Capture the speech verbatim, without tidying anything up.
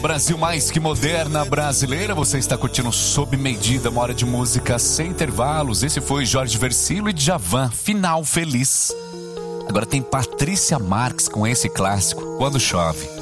Brasil mais que moderna brasileira, você está curtindo Sob Medida, uma hora de música sem intervalos. Esse foi Jorge Versilo e Djavan, Final Feliz. Agora tem Patrícia Marques com esse clássico, Quando Chove.